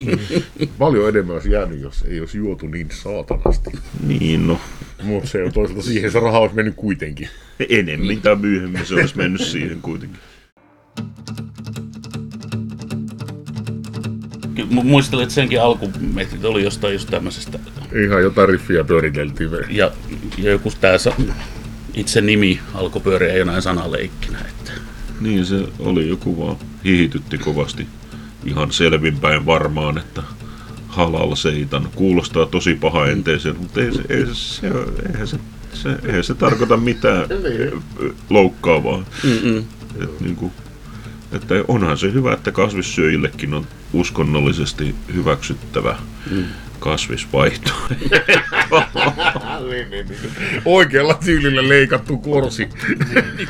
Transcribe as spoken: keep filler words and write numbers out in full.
Paljon enemmän olisi jäänyt, jos ei olisi juotu niin saatanasti. Niin no. Mutta se on toisaalta siihen se raha olisi mennyt kuitenkin. Enemmän tai myöhemmin se olisi mennyt siihen kuitenkin. Muistelen, että senkin alkumetrit oli jostain just tämmöisestä. Ihan jotain riffiä pyöriteltiin. Ja, ja joku tää itse nimi alkoi pyöriä jonain sanaleikkinä. Että. Niin se oli, joku vaan hihitytti kovasti. Ihan selvinpäin varmaan, että halal seitan. Kuulostaa tosi paha enteeseen, mutta ei se, ei se, se, eihän se, se, eihän se tarkoita mitään loukkaavaa. Et niinku, että onhan se hyvä, että kasvissyöjillekin on uskonnollisesti hyväksyttävä mm. kasvisvaihto. Oikealla tyylillä leikattu korsi.